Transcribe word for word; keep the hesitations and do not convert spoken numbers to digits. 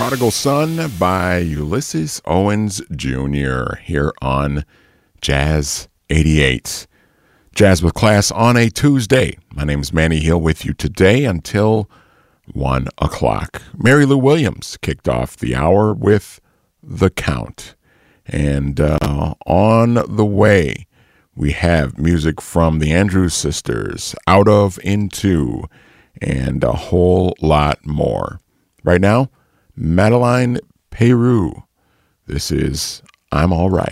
Prodigal Son by Ulysses Owens Junior here on Jazz eighty-eight. Jazz with Class on a Tuesday. My name is Manny Hill with you today until one o'clock. Mary Lou Williams kicked off the hour with The Count. And uh, on the way, we have music from the Andrews Sisters, Out of, Into, and a whole lot more. Right now, Madeline Peru. This is I'm All Right.